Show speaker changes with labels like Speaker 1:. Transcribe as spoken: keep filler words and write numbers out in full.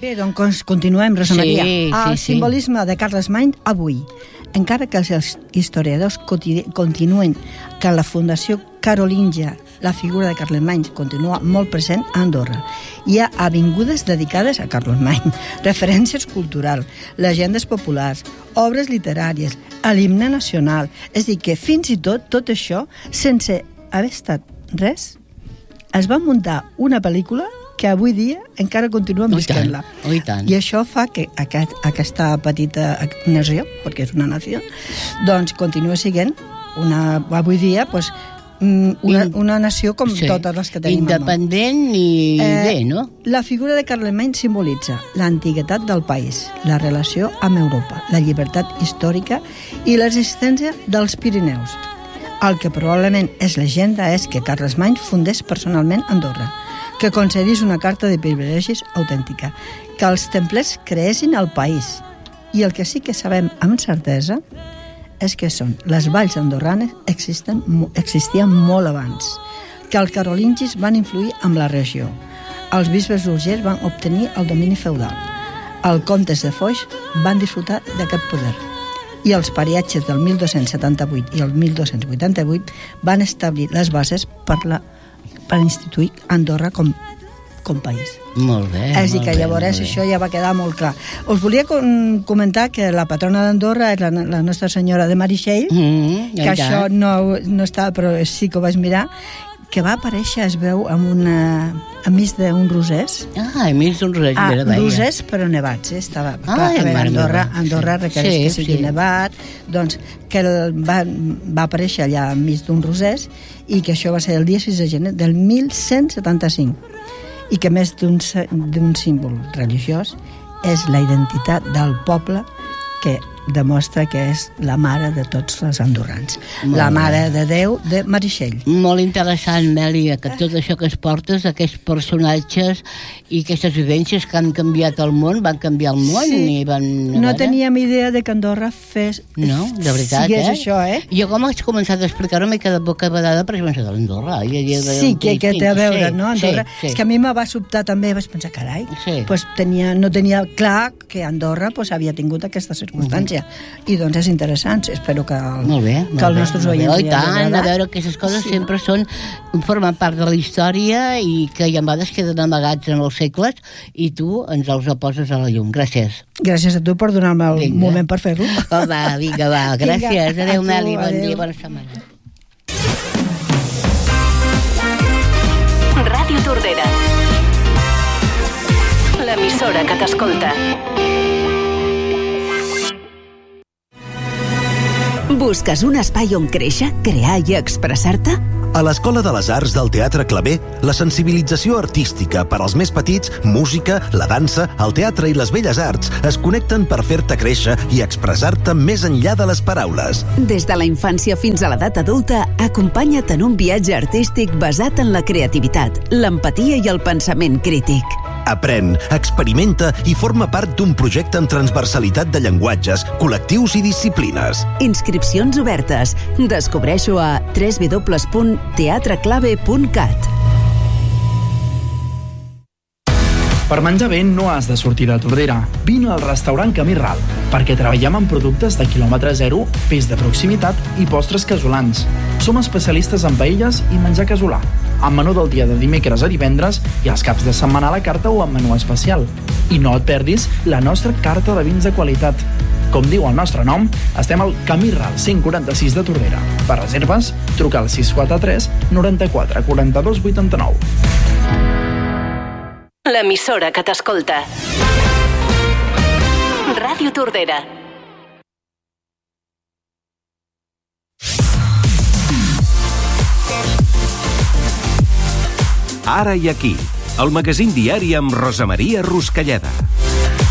Speaker 1: Bé, doncs continuem, Rosa
Speaker 2: Sí,
Speaker 1: Maria.
Speaker 2: sí,
Speaker 1: El
Speaker 2: sí.
Speaker 1: simbolisme de Carlemany avui. Encara que els historiadors coti- continuen que la Fundació Carolíngia, la figura de Carlemany continua molt present a Andorra. Hi ha avingudes dedicades a Carlemany, referències culturals, llegendes populars, obres literàries, l'himne nacional. És a dir, que fins i tot, tot això, sense haver estat res, es va muntar una pel·lícula que avui dia encara continuen
Speaker 2: Oh, i tant,
Speaker 1: visquent-la.
Speaker 2: oh, i tant.
Speaker 1: I això fa que aquest, aquesta petita nació, perquè és una nació, doncs continua sent una, avui dia pues, una, una nació com
Speaker 2: Sí.
Speaker 1: totes les que tenim al món.
Speaker 2: Independent i bé, no?
Speaker 1: La figura de Carlemany simbolitza l'antiguitat del país, la relació amb Europa, la llibertat històrica i l'existència dels Pirineus. El que probablement és llegenda és que Carlemany fundés personalment Andorra, que concedís una carta de privilegis autèntica, que els templers creessin al país. I el que sí que sabem amb certesa és que són les valls andorranes existen, existien molt abans, que els carolingis van influir en la regió. Els bisbes d'Urgell van obtenir el domini feudal. Els comtes de Foix van disfrutar d'aquest poder. I els pariatges del mil dos-cents setanta-vuit i el mil dos-cents vuitanta-vuit van establir les bases per la per instituir Andorra com, com país.
Speaker 2: Molt bé.
Speaker 1: És a dir, que llavors això ja va quedar molt clar. Us volia com, comentar que la patrona d'Andorra és la, la Nostra Senyora de Marixell,
Speaker 2: Mm,
Speaker 1: que això no, no estava, però sí que ho vaig mirar, que va aparèixer, es veu, amb una, enmig d'un rosers.
Speaker 2: Ah, enmig d'un rosers.
Speaker 1: Ah,
Speaker 2: mira, veia.
Speaker 1: rosers, però nevats, eh? Estava,
Speaker 2: Ai,
Speaker 1: clar, a veure,
Speaker 2: mare
Speaker 1: Andorra,
Speaker 2: meva.
Speaker 1: Andorra requereix
Speaker 2: Sí,
Speaker 1: que sigui
Speaker 2: sí.
Speaker 1: nevat, doncs que el, va, va aparèixer allà enmig d'un rosers i que això va ser el dia sis de gener del mil cent setanta-cinc i que més d'un se- d'un símbol religiós és la identitat del poble que demostra que és la mare de tots els andorrans.
Speaker 2: Molt
Speaker 1: La
Speaker 2: bé.
Speaker 1: mare de Déu de Marixell.
Speaker 2: Molt interessant, Mèlia, que tot això que es portes, aquests personatges i aquestes vivències que han canviat el món, van canviar el món
Speaker 1: Sí.
Speaker 2: i van... a
Speaker 1: No
Speaker 2: veure.
Speaker 1: teníem idea de que Andorra fes...
Speaker 2: No, de veritat,
Speaker 1: sigués
Speaker 2: eh?
Speaker 1: això, eh?
Speaker 2: Jo com has començat a explicar-ho m'he quedat boca badada per pensar de l'Andorra. I, i,
Speaker 1: Sí, que, que té a veure,
Speaker 2: sí,
Speaker 1: no, Andorra?
Speaker 2: Sí, sí.
Speaker 1: És que a mi me va sobtar també, vaig pensar, carai,
Speaker 2: Sí.
Speaker 1: pues tenia, no tenia clar que Andorra pues, havia tingut aquesta circumstància. I doncs és interessant, espero que, el,
Speaker 2: Molt bé, molt
Speaker 1: que els
Speaker 2: bé,
Speaker 1: nostres
Speaker 2: molt bé.
Speaker 1: oients
Speaker 2: Oh, i
Speaker 1: li hagi
Speaker 2: tant, a
Speaker 1: agradat.
Speaker 2: veure, aquestes coses
Speaker 1: Sí.
Speaker 2: sempre són, formen part de la història i que hi ha vegades queden amagats en els segles i tu ens els poses a la llum. Gràcies.
Speaker 1: Gràcies a tu per donar-me el
Speaker 2: Vinga.
Speaker 1: moment per fer-lo.
Speaker 2: Oh, va, vinga, va. Gràcies.
Speaker 1: Vinga, a
Speaker 2: Adéu,
Speaker 1: tu,
Speaker 2: Meli. Bon
Speaker 1: adéu.
Speaker 2: dia, bona setmana.
Speaker 3: Ràdio Tordera, l'emissora que t'escolta. Busques un espai on créixer, crear i expressar-te?
Speaker 4: A l'Escola de les Arts del Teatre Claver, la sensibilització artística per als més petits, música, la dansa, el teatre i les belles arts es connecten per fer-te créixer i expressar-te més enllà de les paraules.
Speaker 3: Des de la infància fins a l'edat adulta, acompanya't en un viatge artístic basat en la creativitat, l'empatia i el pensament crític.
Speaker 4: Aprèn, experimenta i forma part d'un projecte amb transversalitat de llenguatges, col·lectius i disciplines.
Speaker 3: Inscripcions obertes. Descobreixo a w w w punt teatreclave punt cat.
Speaker 5: Per menjar bé no has de sortir de Tordera. Vine al restaurant Camí Ral, perquè treballem amb productes de quilòmetre zero, peix de proximitat i postres casolans. Som especialistes en paelles i menjar casolà, amb menú del dia de dimecres a divendres i els caps de setmana a la carta o amb menú especial. I no et perdis la nostra carta de vins de qualitat. Com diu el nostre nom, estem al Camí Ral cent quaranta-sis de Tordera. Per reserves, truca al sis quatre tres noranta-quatre quaranta-dos vuitanta-nou.
Speaker 3: L'emissora que t'escolta. Ràdio Tordera.
Speaker 6: Ara i aquí, el magazín diari amb Rosa Maria Ruscalleda.